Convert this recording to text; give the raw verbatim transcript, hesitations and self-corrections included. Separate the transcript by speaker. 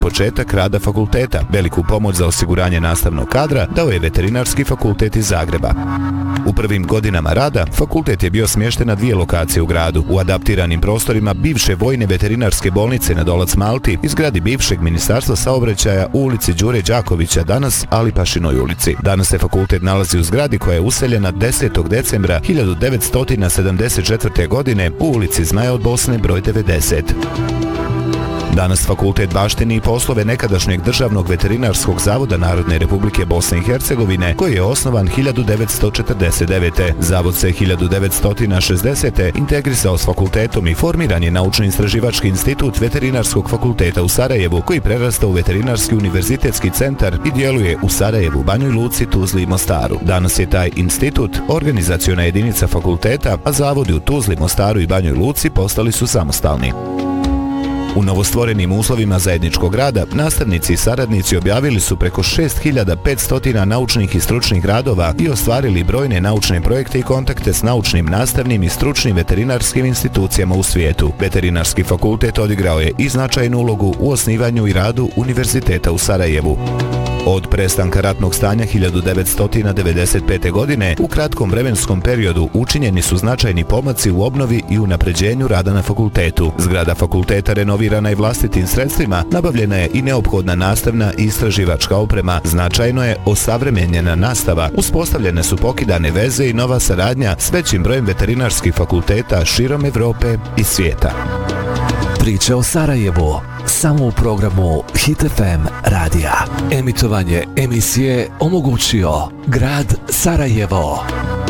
Speaker 1: početak rada fakulteta. Veliku pomoć za osiguranje nastavnog kadra dao je Veterinarski fakultet iz Zagreba. U prvim godinama rada, fakultet je bio smješten na dvije lokacije u gradu, u adaptiranim prostorima bivše vojne veterinarske bolnice na Dolac Malti i zgradi bivšeg ministarstva saobraćaja u ulici Đure Đakovića, danas Alipašinoj ulici. Danas se fakultet nalazi u zgradi koja je useljena desetog decembra hiljadu devetsto sedamdeset četvrte. godine u ulici Zmaja od Bosne broj devedeset. Danas fakultet baštini i poslove nekadašnjeg državnog veterinarskog zavoda Narodne republike Bosne i Hercegovine, koji je osnovan hiljadu devetsto četrdeset devete. Zavod se hiljadu devetsto šezdesete. integrisao s fakultetom i formiran je Naučno-istraživački institut Veterinarskog fakulteta u Sarajevu, koji prerasta u Veterinarski univerzitetski centar i djeluje u Sarajevu, Banjoj Luci, Tuzli i Mostaru. Danas je taj institut organizaciona jedinica fakulteta, a zavodi u Tuzli, Mostaru i Banjoj Luci postali su samostalni. U novostvorenim uslovima zajedničkog rada, nastavnici i saradnici objavili su preko šest hiljada petsto naučnih i stručnih radova i ostvarili brojne naučne projekte i kontakte s naučnim, nastavnim i stručnim veterinarskim institucijama u svijetu. Veterinarski fakultet odigrao je i značajnu ulogu u osnivanju i radu Univerziteta u Sarajevu. Od prestanka ratnog stanja hiljadu devetsto devedeset pete. godine u kratkom vremenskom periodu učinjeni su značajni pomaci u obnovi i unapređenju rada na fakultetu. Zgrada fakulteta renovirana je vlastitim sredstvima, nabavljena je i neophodna nastavna i istraživačka oprema, značajno je osavremenjena nastava, uspostavljene su pokidane veze i nova saradnja s većim brojem veterinarskih fakulteta širom Evrope i svijeta.
Speaker 2: Priče o Sarajevu, samo u programu Hit F M radija. Emitovanje emisije omogućio grad Sarajevo.